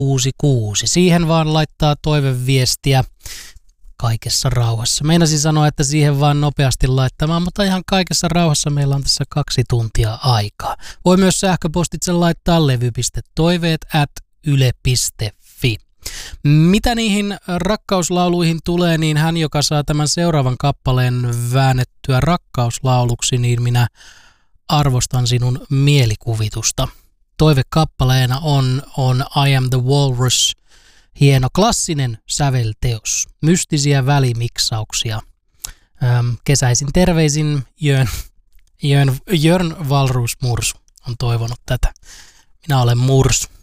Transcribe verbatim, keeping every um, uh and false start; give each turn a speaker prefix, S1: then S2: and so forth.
S1: kuusi kuusi. Siihen vaan laittaa toiveviestiä kaikessa rauhassa. Meinasin sanoa, että siihen vaan nopeasti laittamaan, mutta ihan kaikessa rauhassa meillä on tässä kaksi tuntia aikaa. Voi myös sähköpostitse laittaa levy.toiveet at yle piste fi. Mitä niihin rakkauslauluihin tulee, niin hän, joka saa tämän seuraavan kappaleen väännettyä rakkauslauluksi, niin minä arvostan sinun mielikuvitusta. Toivekappaleena on, on I Am the Walrus, hieno klassinen sävelteos, mystisiä välimiksauksia. Öm, kesäisin terveisin Jörn, Jörn, Jörn Walrus Mursu on toivonut tätä. Minä olen Mursu.